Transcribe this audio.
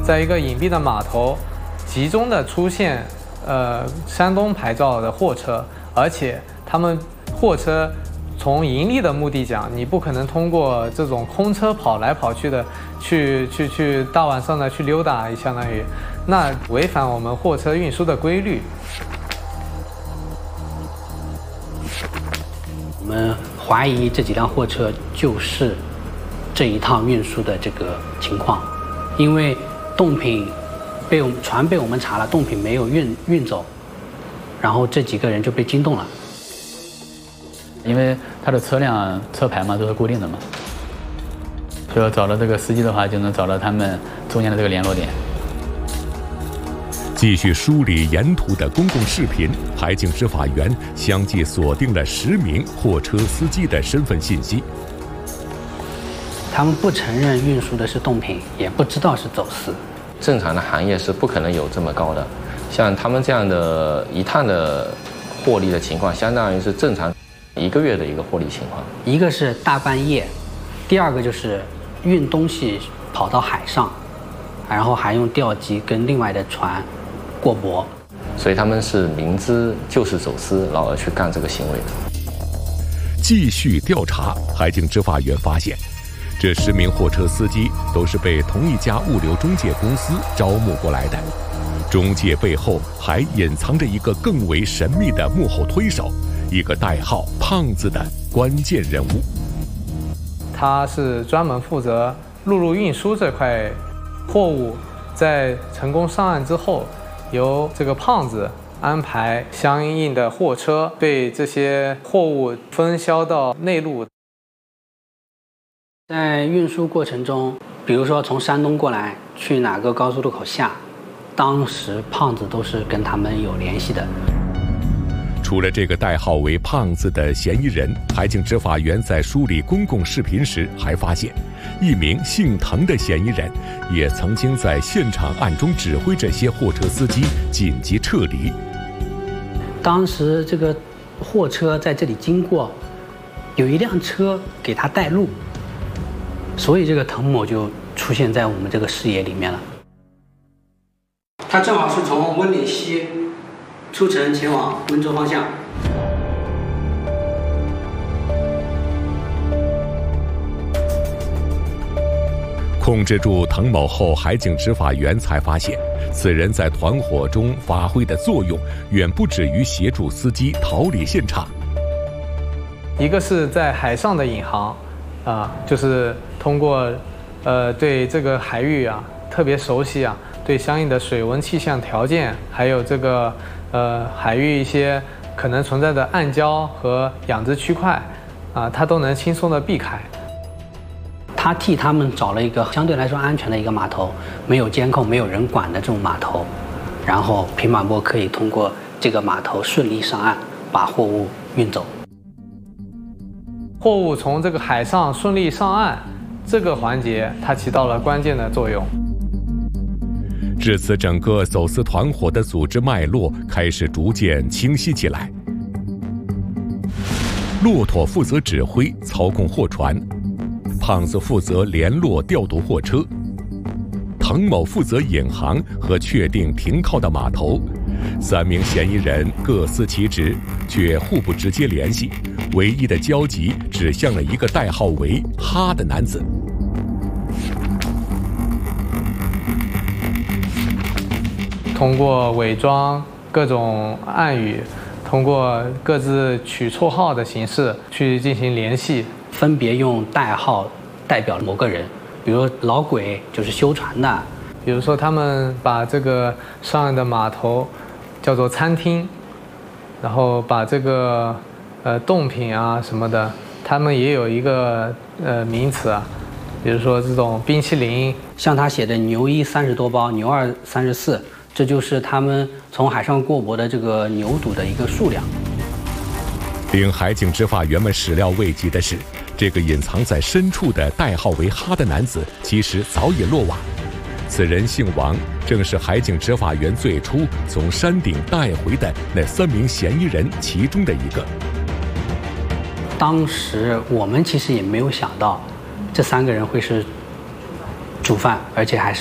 在一个隐蔽的码头，集中的出现山东牌照的货车，而且他们货车从盈利的目的讲，你不可能通过这种空车跑来跑去的去大晚上的去溜达，相当于那违反我们货车运输的规律。 我们怀疑这几辆货车就是这一趟运输的这个情况，因为冻品船被我们查了，冻品没有运走，然后这几个人就被惊动了。 因为他的车辆车牌嘛都是固定的嘛，所以要找到这个司机的话，就能找到他们中间的这个联络点。 继续梳理沿途的公共视频，海警执法员相继锁定了10名货车司机的身份信息。 他们不承认运输的是冻品，也不知道是走私。 正常的行业是不可能有这么高的，像他们这样的一趟的获利的情况，相当于是正常1个月的一个获利情况。 一个是大半夜，第二个就是运东西跑到海上，然后还用吊机跟另外的船过驳， 所以他们是明知就是走私，然后去干这个行为的。 继续调查，海警执法员发现，这10名货车司机都是被同一家物流中介公司招募过来的。中介背后还隐藏着一个更为神秘的幕后推手，一个代号“胖子”的关键人物。 他是专门负责陆路运输这块货物，在成功上岸之后，由这个胖子安排相应的货车对这些货物分销到内陆。 在运输过程中，比如说从山东过来去哪个高速路口下，当时胖子都是跟他们有联系的。 除了这个代号为“胖子”的嫌疑人，海警执法员在梳理公共视频时还发现，一名姓滕的嫌疑人也曾经在现场暗中指挥这些货车司机紧急撤离。 当时这个货车在这里经过，有一辆车给他带路，所以这个滕某就出现在我们这个视野里面了。他正好是从温岭西出城前往温州方向。 控制住滕某后，海警执法员才发现，此人在团伙中发挥的作用远不止于协助司机逃离现场。 一个是在海上的引航，就是通过对这个海域特别熟悉对相应的水文气象条件，还有这个海域一些可能存在的暗礁和养殖区块它都能轻松的避开。 他替他们找了一个相对来说安全的一个码头，没有监控、没有人管的这种码头，然后平马波可以通过这个码头顺利上岸，把货物运走。 货物从这个海上顺利上岸，这个环节它起到了关键的作用。 至此，整个走私团伙的组织脉络开始逐渐清晰起来。骆驼负责指挥操控货船，胖子负责联络调度货车，滕某负责引航和确定停靠的码头。3名嫌疑人各司其职，却互不直接联系，唯一的交集指向了一个代号为“哈”的男子。 通过伪装各种暗语，通过各自取绰号的形式去进行联系， 分别用代号代表某个人，比如老鬼就是修船的， 比如说他们把这个上岸的码头叫做餐厅，然后把这个冻品什么的，他们也有一个名词比如说这种冰淇淋， 像他写的牛1 30多包，牛2 34，这就是他们从海上过驳的这个牛肚的一个数量。 令海警执法员们始料未及的是，这个隐藏在深处的代号为“哈”的男子，其实早已落网。此人姓王，正是海警执法员最初从山顶带回的那3名嫌疑人其中的一个。 当时我们其实也没有想到，这3个人会是主犯，而且还是